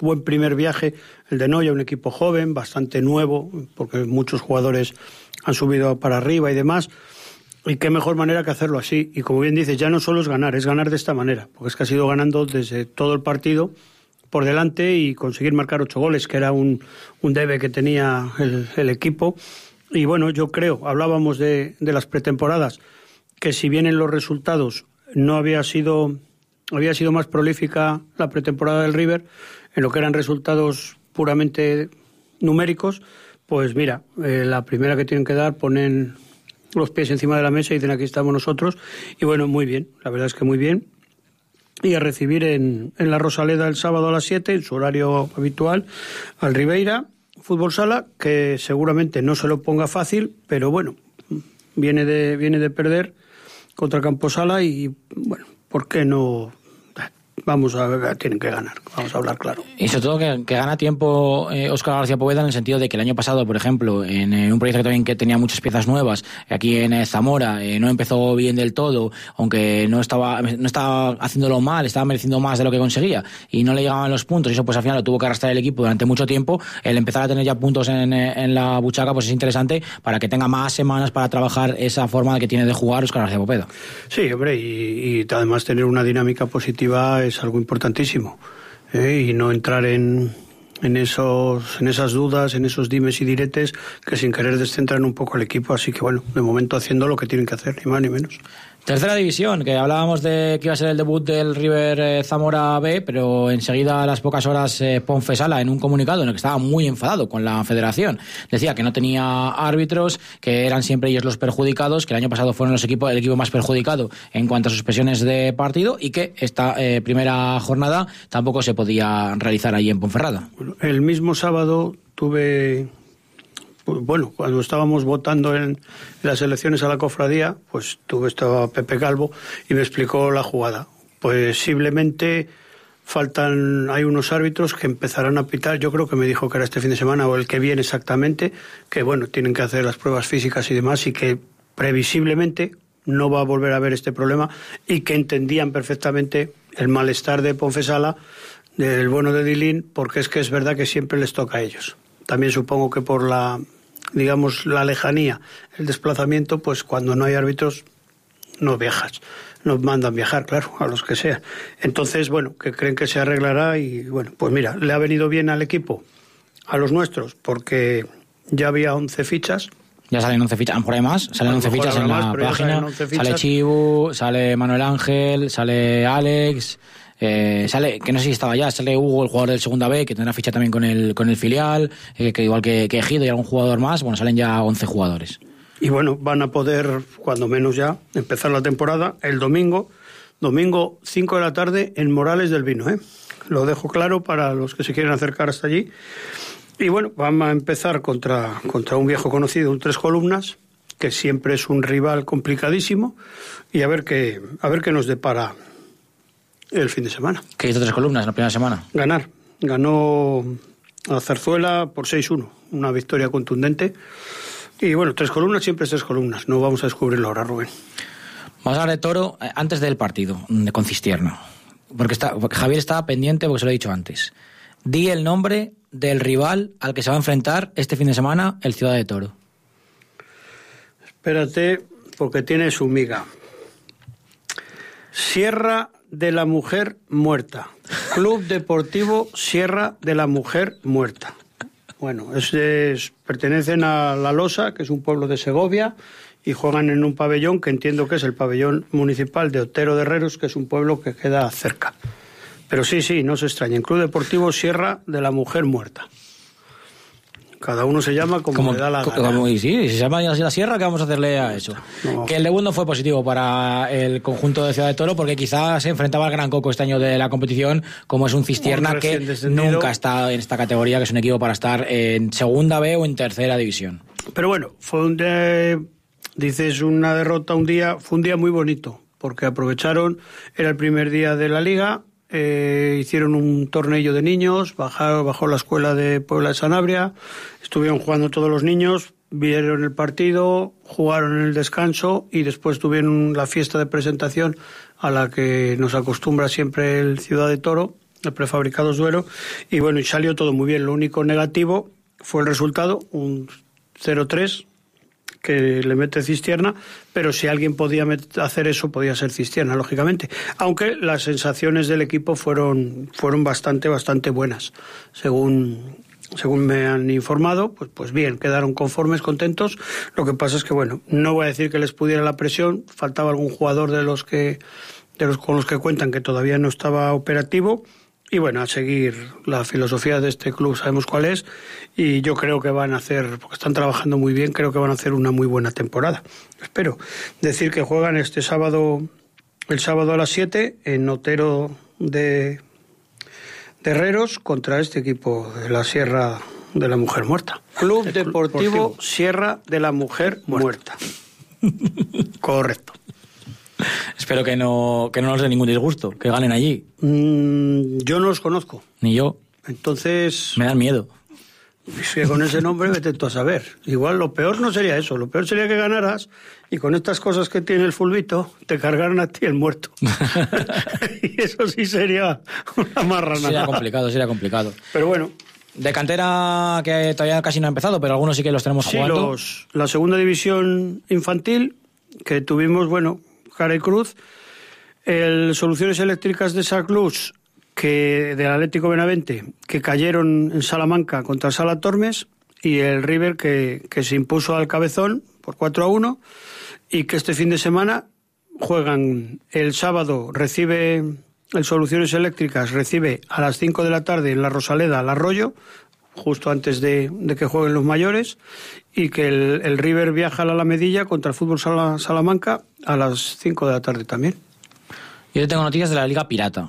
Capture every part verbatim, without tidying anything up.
buen primer viaje el de Noia, un equipo joven, bastante nuevo, porque muchos jugadores han subido para arriba y demás, y qué mejor manera que hacerlo así. Y como bien dices, ya no solo es ganar, es ganar de esta manera, porque es que ha sido ganando desde todo el partido por delante y conseguir marcar ocho goles, que era un, un debe que tenía el, el equipo. Y bueno, yo creo, hablábamos de, de las pretemporadas, que si bien en los resultados no había sido, había sido más prolífica la pretemporada del River, en lo que eran resultados puramente numéricos, pues mira, eh, la primera que tienen que dar, ponen los pies encima de la mesa y dicen aquí estamos nosotros, y bueno, muy bien, la verdad es que muy bien. Y a recibir en, en la Rosaleda el sábado a las siete, en su horario habitual, al Ribeira Fútbol Sala, que seguramente no se lo ponga fácil, pero bueno, viene de, viene de perder contra Camposala y bueno, ¿por qué no? Vamos a ver, tienen que ganar, vamos a hablar claro. Y sobre todo que, que gana tiempo eh, Óscar García Poveda, en el sentido de que el año pasado, por ejemplo, en, en un proyecto que también que tenía muchas piezas nuevas, aquí en eh, Zamora, eh, no empezó bien del todo, aunque no estaba no estaba haciéndolo mal, estaba mereciendo más de lo que conseguía y no le llegaban los puntos, y eso pues al final lo tuvo que arrastrar el equipo durante mucho tiempo. El empezar a tener ya puntos en, en la buchaca pues es interesante para que tenga más semanas para trabajar esa forma que tiene de jugar Óscar García Poveda. Sí, hombre, y, y además tener una dinámica positiva es algo importantísimo, ¿eh? Y no entrar en, en, esos, en esas dudas, en esos dimes y diretes que sin querer descentran un poco el equipo, así que bueno, de momento haciendo lo que tienen que hacer, ni más ni menos. Tercera división, que hablábamos de que iba a ser el debut del River eh, Zamora B, pero enseguida a las pocas horas eh, Ponfesala, en un comunicado en el que estaba muy enfadado con la federación, decía que no tenía árbitros, que eran siempre ellos los perjudicados, que el año pasado fueron los equipos, el equipo más perjudicado en cuanto a suspensiones de partido, y que esta eh, primera jornada tampoco se podía realizar allí en Ponferrada. El mismo sábado tuve... Bueno, cuando estábamos votando en las elecciones a la cofradía, pues tuve, estaba Pepe Calvo y me explicó la jugada. Posiblemente faltan, hay unos árbitros que empezarán a pitar, yo creo que me dijo que era este fin de semana o el que viene exactamente, que bueno, tienen que hacer las pruebas físicas y demás, y que previsiblemente no va a volver a haber este problema, y que entendían perfectamente el malestar de Ponfesala, del bueno de Dilín, porque es que es verdad que siempre les toca a ellos. También supongo que por la, digamos, la lejanía, el desplazamiento, pues cuando no hay árbitros no viajas, no mandan viajar, claro, a los que sea. Entonces, bueno, que creen que se arreglará y bueno, pues mira, le ha venido bien al equipo, a los nuestros, porque ya había once fichas. Ya salen once fichas, por ahí más, salen once fichas en la página, sale Chibu, sale Manuel Ángel, sale Alex... Eh, sale, que no sé si estaba ya, sale Hugo, el jugador del Segunda B, que tendrá ficha también con el con el filial, eh, que igual que, que Ejido y algún jugador más, bueno, salen ya once jugadores. Y bueno, van a poder, cuando menos ya, empezar la temporada el domingo, domingo cinco de la tarde en Morales del Vino, ¿eh? Lo dejo claro para los que se quieren acercar hasta allí. Y bueno, vamos a empezar contra, contra un viejo conocido, un Tres Columnas, que siempre es un rival complicadísimo, y a ver qué, a ver qué nos depara el fin de semana. ¿Qué hizo Tres Columnas en la primera semana? Ganar. Ganó a Zarzuela por seis uno. Una victoria contundente. Y bueno, Tres Columnas siempre es Tres Columnas. No vamos a descubrirlo ahora, Rubén. Vamos a hablar de Toro antes del partido de Concistierno. Porque, está, porque Javier estaba pendiente, porque se lo he dicho antes. Di el nombre del rival al que se va a enfrentar este fin de semana el Ciudad de Toro. Espérate, porque tiene su miga. Sierra de la Mujer Muerta. Club Deportivo Sierra de la Mujer Muerta. Bueno, es, es, pertenecen a La Losa, que es un pueblo de Segovia, y juegan en un pabellón que entiendo que es el pabellón municipal de Otero de Herreros, que es un pueblo que queda cerca. Pero sí, sí, no se extrañen. Club Deportivo Sierra de la Mujer Muerta. Cada uno se llama como, como le da la gana. Como, sí, si se llama la Sierra, ¿qué vamos a hacerle a eso? No. Que el debut no fue positivo para el conjunto de Ciudad de Toro, porque quizás se enfrentaba al Gran Coco este año de la competición, como es un Cistierna un que descendido. Nunca está en esta categoría, que es un equipo para estar en segunda B o en tercera división. Pero bueno, fue un día, dices una derrota un día, fue un día muy bonito, porque aprovecharon, era el primer día de la liga. Eh, hicieron un torneo de niños, bajaron, bajó la escuela de Puebla de Sanabria, estuvieron jugando todos los niños, vieron el partido, jugaron en el descanso y después tuvieron la fiesta de presentación a la que nos acostumbra siempre el Ciudad de Toro, el Prefabricados Duero, y bueno, y salió todo muy bien. Lo único negativo fue el resultado, un cero tres que le mete Cistierna, pero si alguien podía hacer eso, podía ser Cistierna, lógicamente. Aunque las sensaciones del equipo fueron, fueron bastante, bastante buenas. Según, según me han informado, pues, pues bien, quedaron conformes, contentos. Lo que pasa es que, bueno, no voy a decir que les pudiera la presión, faltaba algún jugador de los que, de los con los que cuentan que todavía no estaba operativo. Y bueno, a seguir la filosofía de este club, sabemos cuál es, y yo creo que van a hacer, porque están trabajando muy bien, creo que van a hacer una muy buena temporada. Espero decir que juegan este sábado, el sábado a las siete, en Otero de, de Herreros, contra este equipo de la Sierra de la Mujer Muerta. Club Deportivo, Deportivo Sierra de la Mujer Muerta. Muerta. Correcto. Espero que no, que no nos dé ningún disgusto, que ganen allí. Mm, yo no los conozco. Ni yo. Entonces... Me dan miedo. Si con ese nombre vete tú a saber. Igual lo peor no sería eso, lo peor sería que ganaras y con estas cosas que tiene el fulbito te cargaran a ti el muerto. Y eso sí sería una marranada. Sería complicado, sería complicado. Pero bueno. De cantera que todavía casi no ha empezado, pero algunos sí que los tenemos sí, jugando. Los, la segunda división infantil, que tuvimos, bueno, cara y cruz. El Soluciones Eléctricas de Saclús, que del Atlético Benavente, que cayeron en Salamanca contra Sala Tormes, y el River que, que se impuso al Cabezón por cuatro a uno, y que este fin de semana juegan el sábado, recibe el Soluciones Eléctricas, recibe a las cinco de la tarde en la Rosaleda al Arroyo, justo antes de, de que jueguen los mayores, y que el, el River viaja a la Alamedilla contra el Fútbol Sala, Salamanca a las cinco de la tarde también. Yo tengo noticias de la Liga Pirata.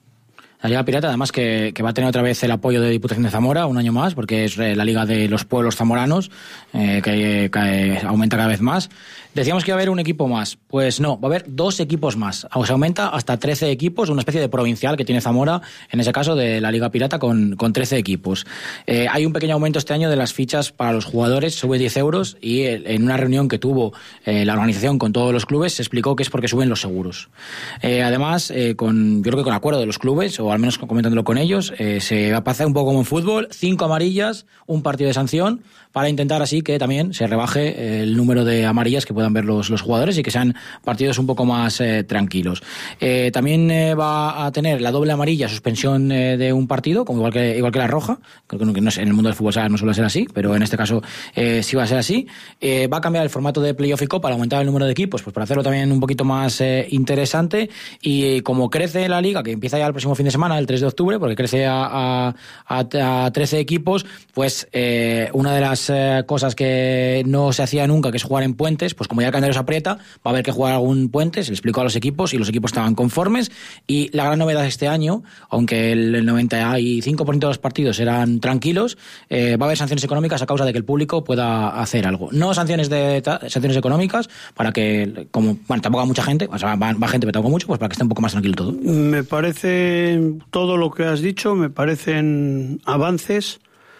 La Liga Pirata, además, que, que va a tener otra vez el apoyo de Diputación de Zamora un año más, porque es la Liga de los Pueblos Zamoranos, eh, que, que aumenta cada vez más. Decíamos que iba a haber un equipo más. Pues no, va a haber dos equipos más. O se aumenta hasta trece equipos, una especie de provincial que tiene Zamora, en ese caso de la Liga Pirata, con, con trece equipos. Eh, hay un pequeño aumento este año de las fichas para los jugadores, sube diez euros, y en una reunión que tuvo eh, la organización con todos los clubes se explicó que es porque suben los seguros. Eh, además, eh, con, yo creo que con acuerdo de los clubes, o al menos comentándolo con ellos, eh, se va a pasar un poco como en fútbol, cinco amarillas, un partido de sanción, para intentar así que también se rebaje el número de amarillas que puedan ver los, los jugadores y que sean partidos un poco más eh, tranquilos. Eh, también eh, va a tener la doble amarilla, suspensión eh, de un partido, como igual que igual que la roja. Creo que no, que no sé, en el mundo del fútbol no suele ser así, pero en este caso eh, sí va a ser así. Eh, va a cambiar el formato de playoff y copa para aumentar el número de equipos, pues para hacerlo también un poquito más eh, interesante. Y eh, como crece la liga, que empieza ya el próximo fin de semana, el tres de octubre, porque crece a, a, a, a trece equipos, pues eh, una de las eh, cosas que no se hacía nunca, que es jugar en puentes, pues como ya el calendario se aprieta, va a haber que jugar algún puente, se le explicó a los equipos y los equipos estaban conformes. Y la gran novedad este año, aunque el noventa y cinco por ciento de los partidos eran tranquilos, eh, va a haber sanciones económicas a causa de que el público pueda hacer algo. No sanciones de sanciones económicas, para que, como bueno, tampoco hay mucha gente, o sea, va, va gente, pero tampoco mucho, pues para que esté un poco más tranquilo todo. Me parece todo lo que has dicho, me parecen avances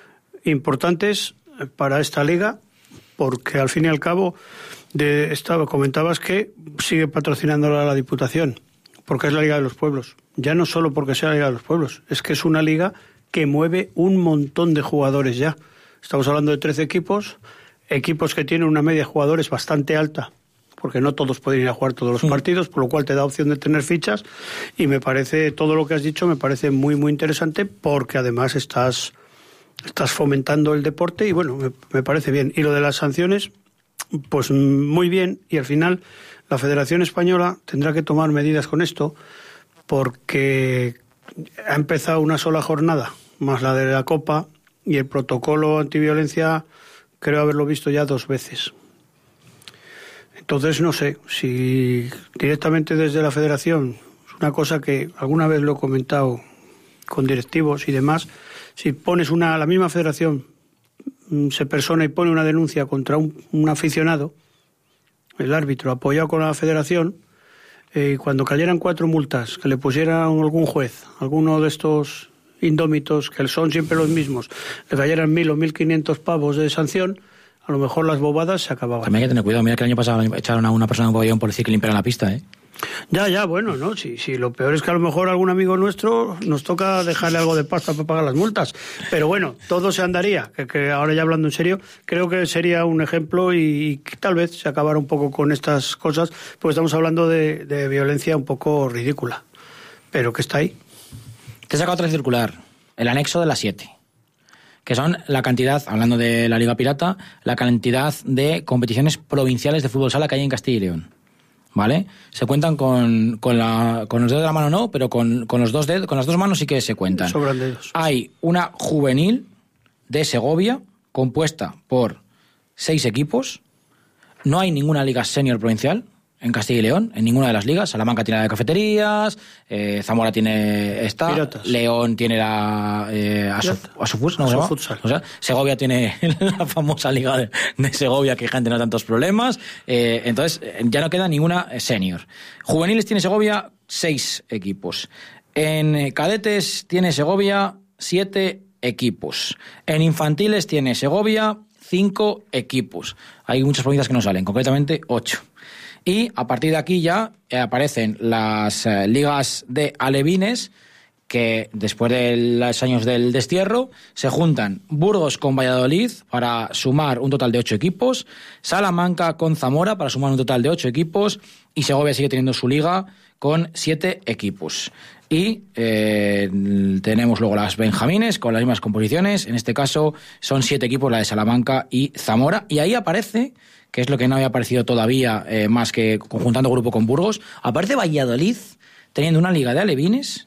importantes para esta liga, porque al fin y al cabo de estaba comentabas que sigue patrocinándola la Diputación, porque es la Liga de los Pueblos. Ya no solo porque sea la Liga de los Pueblos, es que es una liga que mueve un montón de jugadores ya. Estamos hablando de trece equipos, equipos que tienen una media de jugadores bastante alta, porque no todos pueden ir a jugar todos los partidos, por lo cual te da opción de tener fichas, y me parece, todo lo que has dicho me parece muy muy interesante, porque además estás estás fomentando el deporte y bueno, me, me parece bien. Y lo de las sanciones, pues muy bien, y al final la Federación Española tendrá que tomar medidas con esto, porque ha empezado una sola jornada, más la de la Copa, y el protocolo antiviolencia creo haberlo visto ya dos veces. Entonces no sé, si directamente desde la Federación, es una cosa que alguna vez lo he comentado con directivos y demás, si pones una, la misma federación se persona y pone una denuncia contra un, un aficionado, el árbitro apoyado con la federación, eh, cuando cayeran cuatro multas que le pusieran algún juez, alguno de estos indómitos que son siempre los mismos, le cayeran mil o mil quinientos pavos de sanción, a lo mejor las bobadas se acababan. También hay que tener cuidado, mira que el año pasado echaron a una persona en un pabellón por decir que limpiara la pista, ¿eh? Ya, ya, bueno, ¿no? Si, si lo peor es que a lo mejor algún amigo nuestro nos toca dejarle algo de pasta para pagar las multas. Pero bueno, todo se andaría. Que, que ahora ya hablando en serio, creo que sería un ejemplo y, y tal vez se acabara un poco con estas cosas, porque estamos hablando de, de violencia un poco ridícula. Pero que está ahí. Te he sacado otra circular, el anexo de las siete, que son la cantidad, hablando de la Liga Pirata, la cantidad de competiciones provinciales de fútbol sala que hay en Castilla y León. ¿Vale? Se cuentan con, con, la, con los dedos de la mano no, pero con, con los dos dedos, con las dos manos sí que se cuentan. Sobran dedos. Hay una juvenil de Segovia compuesta por seis equipos. No hay ninguna liga senior provincial en Castilla y León, en ninguna de las ligas. Salamanca tiene la de cafeterías, eh, Zamora tiene esta, Piratas. León tiene la eh, Asofus, ¿no? Asofutsal. O sea, Segovia tiene la famosa liga de, de Segovia, que gente no tantos problemas. Eh, entonces, ya no queda ninguna senior. Juveniles tiene Segovia seis equipos. En eh, cadetes tiene Segovia siete equipos. En infantiles tiene Segovia cinco equipos. Hay muchas provincias que no salen, concretamente ocho. Y a partir de aquí ya eh, aparecen las eh, ligas de alevines, que después de los años del destierro se juntan Burgos con Valladolid para sumar un total de ocho equipos, Salamanca con Zamora para sumar un total de ocho equipos, y Segovia sigue teniendo su liga con siete equipos. Y eh, tenemos luego las benjamines con las mismas composiciones. En este caso son siete equipos, la de Salamanca y Zamora, y ahí aparece, que es lo que no había aparecido todavía, eh, más que conjuntando grupo con Burgos, aparece Valladolid teniendo una liga de alevines.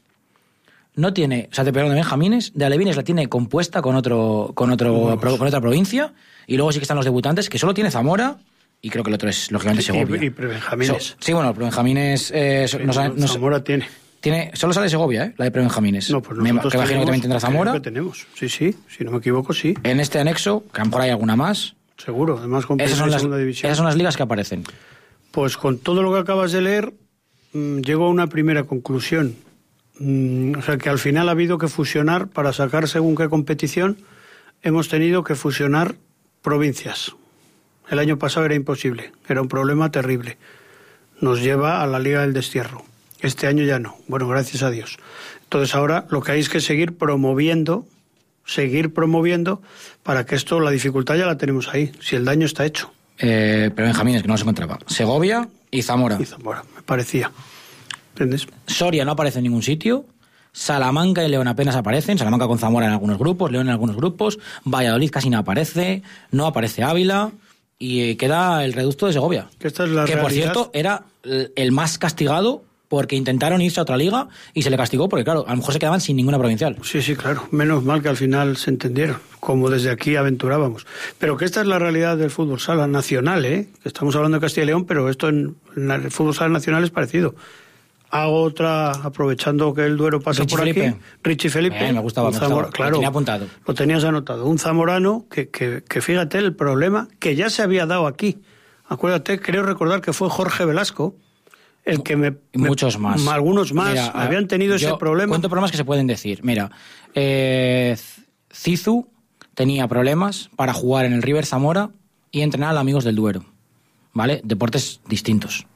No tiene, o sea, de perdón, de benjamines, de alevines la tiene compuesta con otro, con otro, pro, con otra provincia, y luego sí que están los debutantes, que solo tiene Zamora, y creo que el otro es lógicamente Segovia. Y, y prebenjamines. So, sí, bueno, prebenjamines eh, sí, no, no, no, Zamora tiene. Tiene, solo sale Segovia, ¿eh? La de prebenjamines. No, pues me, nosotros que imagino que también tendrá Zamora. Que tenemos, sí, sí, si no me equivoco, sí. En este anexo, que a lo mejor hay alguna más. Seguro, además con esas son, las, segunda división. esas son las ligas que aparecen. Pues con todo lo que acabas de leer, mmm, llego a una primera conclusión. Mm, o sea, que al final ha habido que fusionar, para sacar según qué competición, hemos tenido que fusionar provincias. El año pasado era imposible, era un problema terrible. Nos lleva a la Liga del Destierro. Este año ya no. Bueno, gracias a Dios. Entonces ahora lo que hay es que seguir promoviendo, seguir promoviendo para que esto, la dificultad ya la tenemos ahí, si el daño está hecho. Eh, pero Benjamines, que no se encontraba. Segovia y Zamora. Y Zamora, me parecía. ¿Entiendes? Soria no aparece en ningún sitio. Salamanca y León apenas aparecen. Salamanca con Zamora en algunos grupos, León en algunos grupos. Valladolid casi no aparece. No aparece Ávila. Y queda el reducto de Segovia. Que esta es la que realidad. Por cierto era el más castigado, porque intentaron irse a otra liga y se le castigó porque, claro, a lo mejor se quedaban sin ninguna provincial. Sí, sí, claro. Menos mal que al final se entendieron, como desde aquí aventurábamos. Pero que esta es la realidad del fútbol sala nacional, ¿eh? Estamos hablando de Castilla y León, pero esto en, en el fútbol sala nacional es parecido. Hago otra, aprovechando que el Duero pasa Richie por Felipe. aquí. Richie Felipe. Eh, me gustaba, me Zamora, gustaba. claro, Lo tenía apuntado. Lo tenías anotado. Un zamorano que, que, que fíjate el problema que ya se había dado aquí. Acuérdate, creo recordar que fue Jorge Velasco el que me... Y muchos me, más. Algunos más Mira, habían tenido yo ese problema. Cuento problemas que se pueden decir. Mira, eh, Cizu tenía problemas para jugar en el River Zamora y entrenar a Amigos del Duero. ¿Vale? Deportes distintos.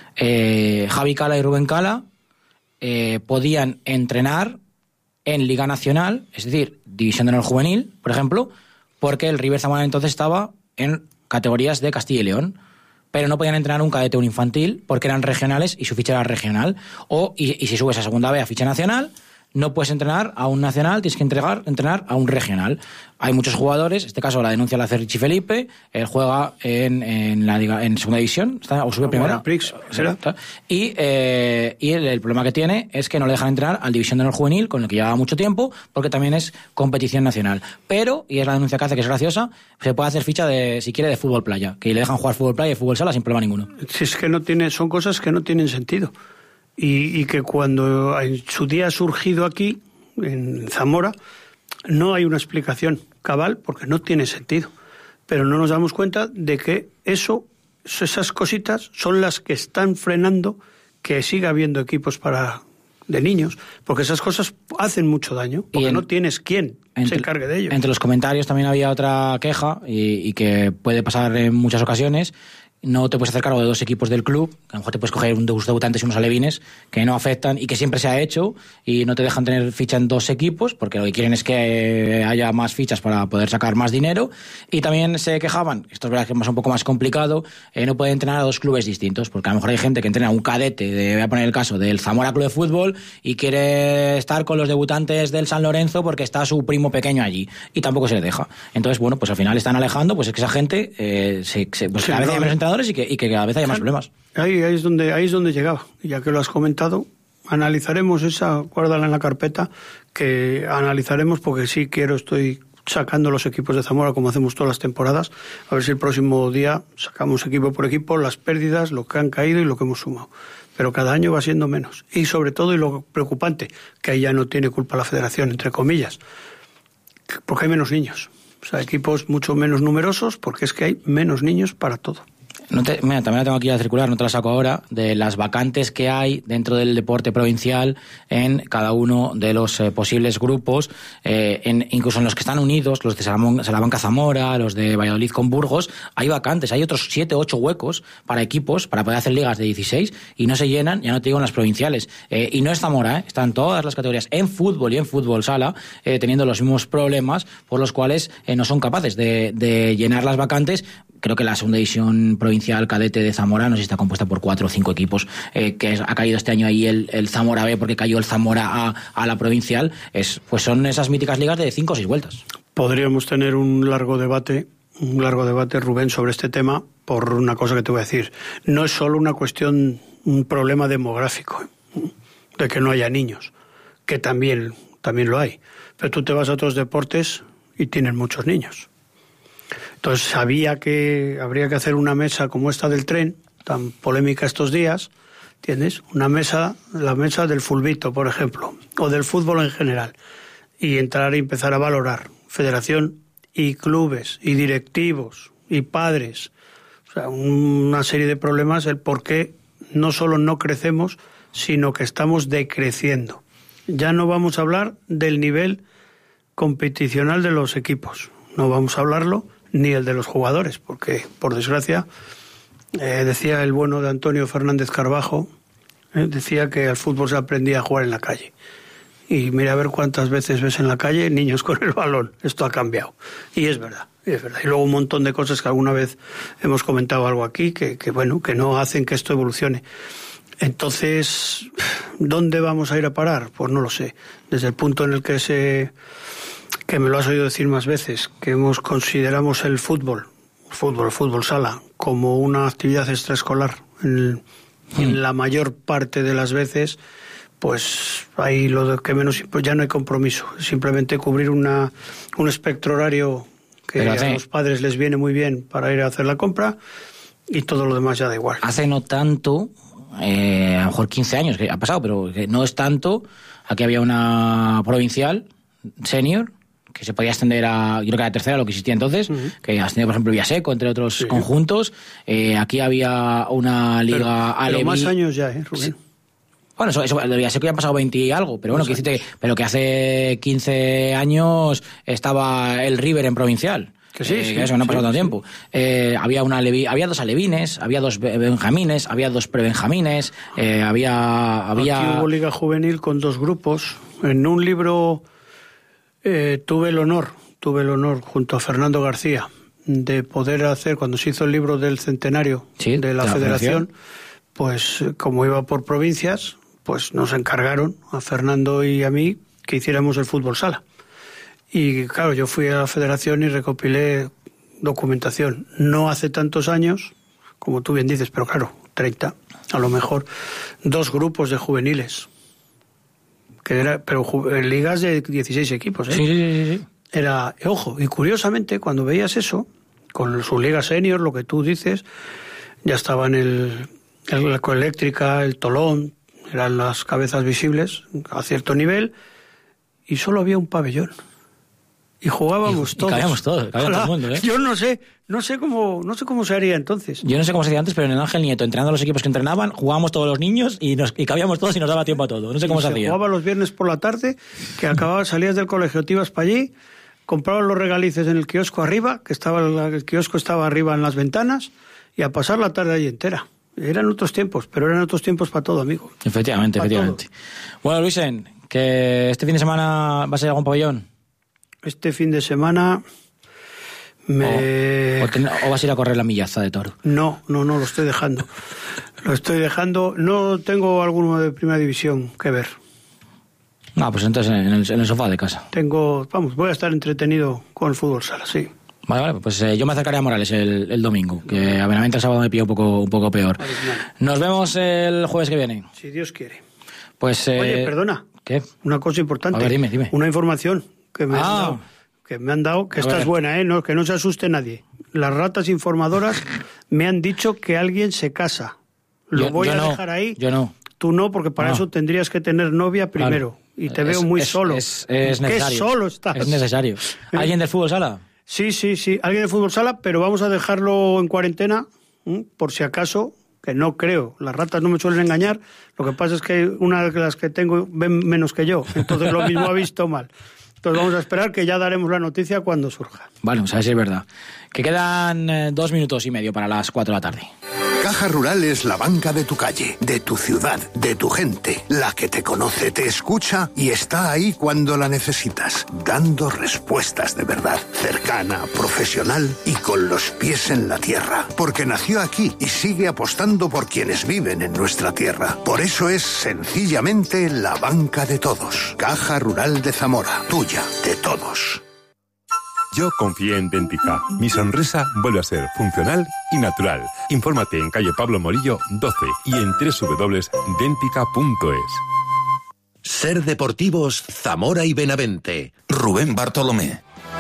Eh, Javi Cala y Rubén Cala eh, podían entrenar en Liga Nacional, es decir, División de Honor Juvenil, por ejemplo, porque el River Zamora entonces estaba en categorías de Castilla y León, pero no podían entrenar un cadete o un infantil porque eran regionales y su ficha era regional. O, y, y si subes a segunda B a ficha nacional, no puedes entrenar a un nacional, tienes que entregar, entrenar a un regional. Hay muchos jugadores, en este caso la denuncia la hace Richie Felipe, él juega en, en la liga, en segunda división, ¿está? O sube primera. Prix, ¿será? Y, eh, y el, el problema que tiene es que no le dejan entrenar al División de Honor Juvenil, con el que llevaba mucho tiempo, porque también es competición nacional. Pero, y es la denuncia que hace, que es graciosa, se puede hacer ficha de, si quiere, de fútbol playa, que le dejan jugar fútbol playa y fútbol sala sin problema ninguno. Si es que no tiene, son cosas que no tienen sentido. Y, y que cuando en su día ha surgido aquí, en Zamora, no hay una explicación cabal porque no tiene sentido. Pero no nos damos cuenta de que eso, esas cositas son las que están frenando que siga habiendo equipos para de niños, porque esas cosas hacen mucho daño, porque en, no tienes quien entre, se encargue de ello. Entre los comentarios también había otra queja, y, y que puede pasar en muchas ocasiones, no te puedes hacer cargo de dos equipos del club, que a lo mejor te puedes coger unos debutantes y unos alevines que no afectan y que siempre se ha hecho y no te dejan tener ficha en dos equipos porque lo que quieren es que haya más fichas para poder sacar más dinero. Y también se quejaban, esto es verdad que es un poco más complicado, eh, no pueden entrenar a dos clubes distintos, porque a lo mejor hay gente que entrena un cadete, de, voy a poner el caso del Zamora Club de Fútbol, y quiere estar con los debutantes del San Lorenzo porque está su primo pequeño allí y tampoco se le deja. Entonces, bueno, pues al final están alejando, pues es que esa gente eh, se, se, pues sí, cada vez no, hay menos entrenadores y que, y que cada vez haya más problemas. Ahí, ahí, es donde, ahí es donde llegaba, ya que lo has comentado, analizaremos esa, guárdala en la carpeta, que analizaremos porque sí quiero, estoy sacando los equipos de Zamora como hacemos todas las temporadas, a ver si el próximo día sacamos equipo por equipo, las pérdidas, lo que han caído y lo que hemos sumado. Pero cada año va siendo menos. Y sobre todo, y lo preocupante, que ahí ya no tiene culpa la federación, entre comillas, porque hay menos niños. O sea, equipos mucho menos numerosos porque es que hay menos niños para todo. No te, mira, también la tengo aquí a circular, no te la saco ahora, de las vacantes que hay dentro del deporte provincial en cada uno de los eh, posibles grupos, eh, en, incluso en los que están unidos, los de Salamanca Zamora, los de Valladolid con Burgos, hay vacantes, hay otros siete, ocho huecos para equipos, para poder hacer ligas de dieciséis, y no se llenan, ya no te digo en las provinciales. Eh, y no es Zamora, eh, están todas las categorías en fútbol y en fútbol sala, eh, teniendo los mismos problemas por los cuales eh, no son capaces de, de llenar las vacantes. Creo que la segunda división provincial cadete de Zamora, no sé si está compuesta por cuatro o cinco equipos, eh, que ha caído este año ahí el, el Zamora B porque cayó el Zamora A a la provincial. Es, pues son esas míticas ligas de cinco o seis vueltas. Podríamos tener un largo debate, un largo debate, Rubén, sobre este tema, por una cosa que te voy a decir. No es solo una cuestión, un problema demográfico, de que no haya niños, que también, también lo hay. Pero tú te vas a otros deportes y tienen muchos niños. Entonces sabía que habría que hacer una mesa como esta del tren, tan polémica estos días, ¿entiendes? Una mesa, la mesa del fulbito, por ejemplo, o del fútbol en general, y entrar y empezar a valorar federación y clubes y directivos y padres, o sea, una serie de problemas, el por qué no solo no crecemos, sino que estamos decreciendo. Ya no vamos a hablar del nivel competicional de los equipos, no vamos a hablarlo, ni el de los jugadores, porque, por desgracia, eh, decía el bueno de Antonio Fernández Carbajo, eh, decía que al fútbol se aprendía a jugar en la calle. Y mira a ver cuántas veces ves en la calle niños con el balón. Esto ha cambiado. Y es verdad, es verdad. Y luego un montón de cosas que alguna vez hemos comentado algo aquí, que, que bueno, que no hacen que esto evolucione. Entonces, ¿dónde vamos a ir a parar? Pues no lo sé. Desde el punto en el que se... que me lo has oído decir más veces, que hemos consideramos el fútbol, fútbol, fútbol sala, como una actividad extraescolar, en, mm. en la mayor parte de las veces, pues ahí lo de que menos, pues ya no hay compromiso, simplemente cubrir una un espectro horario que hace, a los padres les viene muy bien para ir a hacer la compra, y todo lo demás ya da igual. Hace no tanto, eh, a lo mejor quince años que ha pasado, pero que no es tanto, aquí había una provincial senior que se podía extender a, yo creo que a la tercera, lo que existía entonces, uh-huh. que ascendió, por ejemplo, Villaseco, entre otros sí. conjuntos. Eh, aquí había una liga pero, Alevi. Pero más años ya, ¿eh, Rubén? Sí. Bueno, eso, eso, lo de Villaseco ya han pasado veinte y algo, pero bueno, que decirte, pero que hace quince años estaba el River en provincial. Que sí, eh, sí, que eso no ha pasado sí, tanto tiempo. Sí. Eh, había una Alevi, había dos alevines, había dos benjamines, había dos prebenjamines, eh, había, había... Aquí hubo liga juvenil con dos grupos. En un libro... Eh, tuve el honor, tuve el honor junto a Fernando García de poder hacer, cuando se hizo el libro del centenario sí, de la, de la federación, federación, pues como iba por provincias, pues nos encargaron a Fernando y a mí que hiciéramos el fútbol sala. Y claro, yo fui a la federación y recopilé documentación. No hace tantos años, como tú bien dices, pero claro, treinta, a lo mejor, dos grupos de juveniles. Que era, pero en ligas de dieciséis equipos, ¿eh? Sí, sí, sí, sí. Era, ojo, y curiosamente, cuando veías eso, con su liga senior, lo que tú dices, ya estaban el, el, la Coeléctrica, el Tolón, eran las cabezas visibles a cierto nivel, y solo había un pabellón. Y jugábamos y, todos. Y cabíamos todos, cabía todo el mundo, ¿eh? Yo no sé, no sé cómo, no sé cómo se haría entonces. Yo no sé cómo se hacía antes, pero en el Ángel Nieto, entrenando los equipos que entrenaban, jugábamos todos los niños y nos y cabíamos todos y nos daba tiempo a todo. No sé cómo y se, se hacía. Jugaba los viernes por la tarde, que acababas, salías del colegio, te ibas para allí, comprabas los regalices en el kiosco arriba, que estaba el kiosco estaba arriba en las ventanas, y a pasar la tarde ahí entera. Eran otros tiempos, pero eran otros tiempos para todo, amigo. Efectivamente, para efectivamente. todo. Bueno, Luisen, que este fin de semana vas a ir a algún pabellón. Este fin de semana me... O, o, ten, o vas a ir a correr la millaza de toro. No, no, no, lo estoy dejando. Lo estoy dejando. No tengo alguno de primera división que ver. No, pues entonces en el, en el sofá de casa. Tengo, vamos, voy a estar entretenido con el fútbol sala, sí. Vale, vale, pues eh, yo me acercaré a Morales el, el domingo, que a Benavente el sábado me pilló un poco, un poco peor. Vale, nos vemos el jueves que viene. Si Dios quiere. Pues, eh, Oye, perdona. ¿Qué? Una cosa importante. A ver, dime, dime. Una información que me, ah. han, dado, que me han dado, que a esta ver. es buena, ¿eh? No, que no se asuste nadie. Las ratas informadoras me han dicho que alguien se casa. Lo yo, voy yo a no, dejar ahí. Yo no. Tú no, porque para no. eso tendrías que tener novia primero. Claro. Y te es, veo muy es, solo. Es, es necesario. ¿Qué solo estás? Es necesario. ¿Alguien del fútbol sala? Sí, sí, sí. Alguien del fútbol sala, pero vamos a dejarlo en cuarentena, ¿eh? Por si acaso, que no creo. Las ratas no me suelen engañar. Lo que pasa es que una de las que tengo ven menos que yo. Entonces lo mismo ha visto mal. Entonces vamos a esperar que ya daremos la noticia cuando surja. Vale, pues a ver si es verdad. Que quedan eh, dos minutos y medio para las cuatro de la tarde. Caja Rural es la banca de tu calle, de tu ciudad, de tu gente, la que te conoce, te escucha y está ahí cuando la necesitas, dando respuestas de verdad, cercana, profesional y con los pies en la tierra, porque nació aquí y sigue apostando por quienes viven en nuestra tierra. Por eso es sencillamente la banca de todos. Caja Rural de Zamora, tuya, de todos. Yo confié en Dentica. Mi sonrisa vuelve a ser funcional y natural. Infórmate en calle Pablo Morillo doce y en doble u doble u doble punto dentica punto es. Ser Deportivos Zamora y Benavente. Rubén Bartolomé.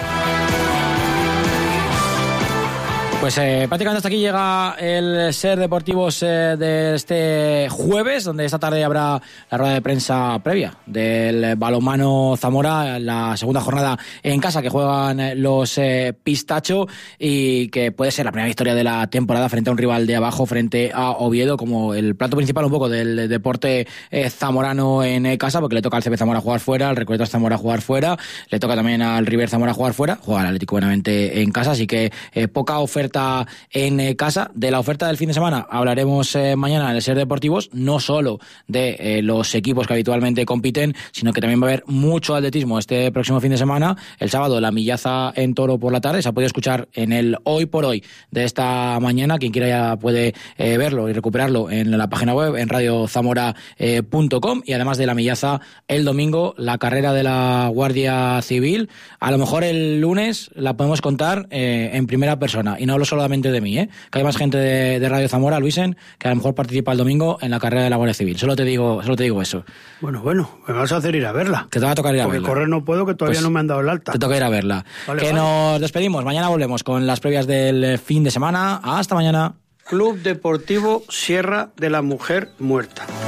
Pues eh, prácticamente hasta aquí llega el Ser Deportivos eh, de este jueves, donde esta tarde habrá la rueda de prensa previa del balonmano Zamora, la segunda jornada en casa que juegan los eh, Pistacho y que puede ser la primera victoria de la temporada frente a un rival de abajo, frente a Oviedo, como el plato principal un poco del deporte eh, zamorano en eh, casa, porque le toca al C B Zamora jugar fuera, al Recoletas Zamora jugar fuera, le toca también al River Zamora jugar fuera, juega al Atlético Benavente en casa, así que eh, poca oferta en eh, casa. De la oferta del fin de semana hablaremos eh, mañana en el Ser Deportivos, no solo de eh, los equipos que habitualmente compiten, sino que también va a haber mucho atletismo este próximo fin de semana. El sábado la millaza en Toro por la tarde, se ha podido escuchar en el Hoy por Hoy de esta mañana, quien quiera ya puede eh, verlo y recuperarlo en la página web, en radio zamora punto com, y además de la millaza el domingo, la carrera de la Guardia Civil. A lo mejor el lunes la podemos contar eh, en primera persona, y no hablo solamente de mí, ¿eh? Que hay más gente de, de Radio Zamora, Luisen, que a lo mejor participa el domingo en la carrera de la Guardia Civil. Solo te digo, solo te digo eso. Bueno, bueno, me vas a hacer ir a verla. Te va a tocar ir a Porque verla. Porque correr no puedo, que todavía pues no me han dado el alta. Te toca ir a verla. Vale, que vale. Nos despedimos. Mañana volvemos con las previas del fin de semana. Hasta mañana. Club Deportivo Sierra de la Mujer Muerta.